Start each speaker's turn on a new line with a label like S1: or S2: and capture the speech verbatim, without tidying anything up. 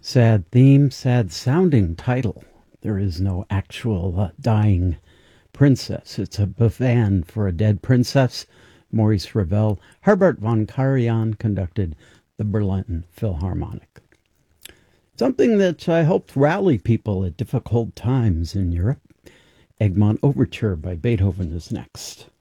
S1: Sad theme, sad sounding title. There is no actual uh, dying princess. It's a bavand for a dead princess. Maurice Ravel. Herbert von Karajan conducted the Berlin Philharmonic. Something that I hope rally people at difficult times in Europe. Egmont Overture by Beethoven is next.